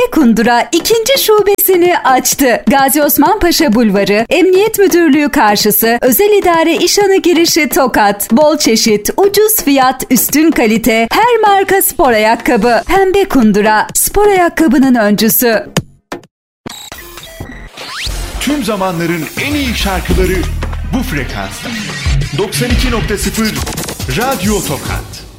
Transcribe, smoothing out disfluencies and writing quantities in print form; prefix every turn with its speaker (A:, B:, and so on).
A: Kundura ikinci şubesini açtı. Gazi Osman Paşa Bulvarı, Emniyet Müdürlüğü karşısı, Özel İdare İşhanı girişi Tokat. Bol çeşit, ucuz fiyat, üstün kalite, her marka spor ayakkabı. Pembe Kundura, spor ayakkabının öncüsü.
B: Tüm zamanların en iyi şarkıları bu frekansta. 92.0 Radyo Tokat.